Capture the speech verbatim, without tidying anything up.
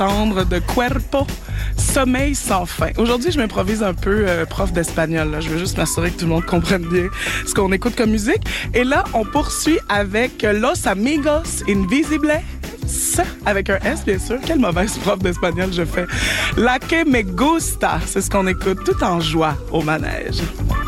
tendre de Cuerpo, Sommeil sans fin. Aujourd'hui, je m'improvise un peu euh, prof d'espagnol. Là. Je veux juste m'assurer que tout le monde comprenne bien ce qu'on écoute comme musique. Et là, on poursuit avec Los Amigos Invisibles. Avec un S, bien sûr. Quelle mauvaise prof d'espagnol je fais. La que me gusta, c'est ce qu'on écoute tout en joie au manège.